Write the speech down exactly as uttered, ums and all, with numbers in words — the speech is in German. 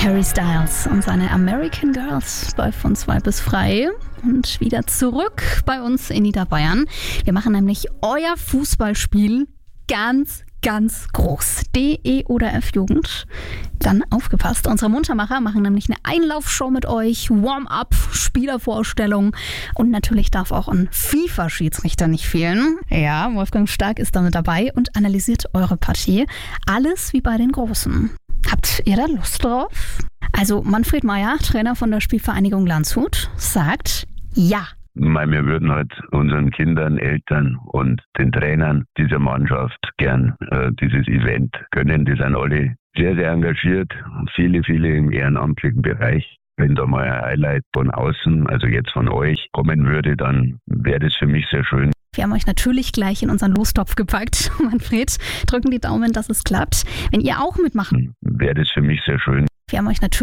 Harry Styles und seine American Girls bei Von zwei bis frei. Und wieder zurück bei uns in Niederbayern. Wir machen nämlich euer Fußballspiel ganz, ganz groß. D, E oder F-Jugend. Dann aufgepasst. Unsere Muntermacher machen nämlich eine Einlaufshow mit euch, Warm-up, Spielervorstellung und natürlich darf auch ein FIFA-Schiedsrichter nicht fehlen. Ja, Wolfgang Stark ist damit dabei und analysiert eure Partie. Alles wie bei den Großen. Habt ihr da Lust drauf? Also Manfred Meyer, Trainer von der Spielvereinigung Landshut, sagt ja. Wir würden halt unseren Kindern, Eltern und den Trainern dieser Mannschaft gern äh, dieses Event gönnen. Die sind alle sehr, sehr engagiert, viele, viele im ehrenamtlichen Bereich. Wenn da mal ein Highlight von außen, also jetzt von euch, kommen würde, dann wäre das für mich sehr schön. Wir haben euch natürlich gleich in unseren Lostopf gepackt. Manfred, drücken die Daumen, dass es klappt. Wenn ihr auch mitmachen, wäre das für mich sehr schön. Wir haben euch natürlich